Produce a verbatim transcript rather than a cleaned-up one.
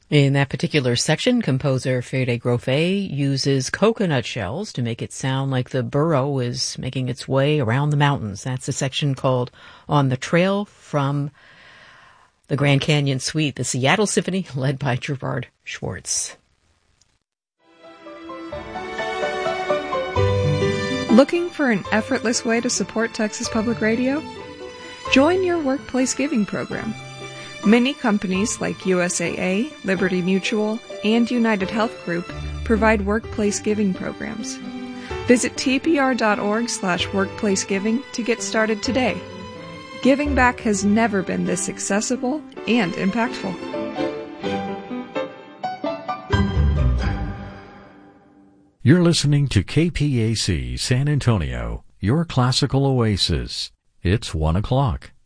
In that particular section, composer Fede Grofe uses coconut shells to make it sound like the burro is making its way around the mountains. That's a section called On the Trail from the Grand Canyon Suite, the Seattle Symphony, led by Gerard Schwartz. Looking for an effortless way to support Texas Public Radio? Join your workplace giving program. Many companies like U S A A, Liberty Mutual, and United Health Group provide workplace giving programs. Visit tpr.org slash workplacegiving to get started today. Giving back has never been this accessible and impactful. You're listening to K P A C San Antonio, your classical oasis. It's one o'clock.